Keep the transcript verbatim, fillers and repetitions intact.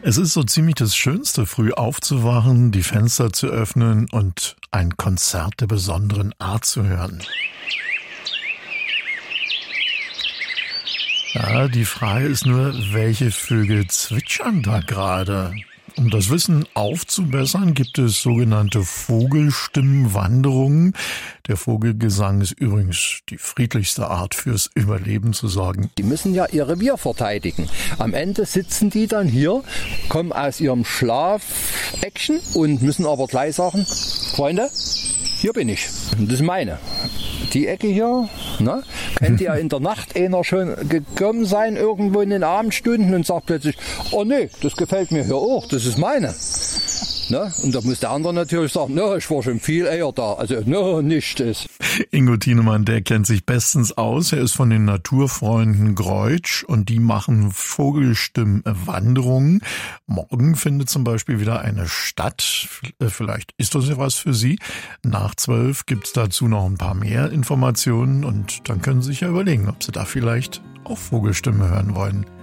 Es ist so ziemlich das Schönste, früh aufzuwachen, die Fenster zu öffnen und ein Konzert der besonderen Art zu hören. Ja, die Frage ist nur, welche Vögel zwitschern da gerade? Um das Wissen aufzubessern, gibt es sogenannte Vogelstimmenwanderungen. Der Vogelgesang ist übrigens die friedlichste Art, fürs Überleben zu sorgen. Die müssen ja ihr Revier verteidigen. Am Ende sitzen die dann hier, kommen aus ihrem Schlafeckchen und müssen aber gleich sagen, Freunde, hier bin ich. Und das ist meine. Die Ecke hier, ne, könnte ja in der Nacht einer schon gekommen sein, irgendwo in den Abendstunden und sagt plötzlich, oh nee, das gefällt mir hier auch, das ist meine. Ne? Und da muss der andere natürlich sagen, no, ich war schon viel eher da, also no, nicht ist. Ingo Thienemann, der kennt sich bestens aus. Er ist von den Naturfreunden Greutsch und die machen Vogelstimmenwanderungen. Morgen findet zum Beispiel wieder eine statt. Vielleicht ist das ja was für Sie. Nach zwölf gibt's dazu noch ein paar mehr Informationen und dann können Sie sich ja überlegen, ob Sie da vielleicht auch Vogelstimme hören wollen.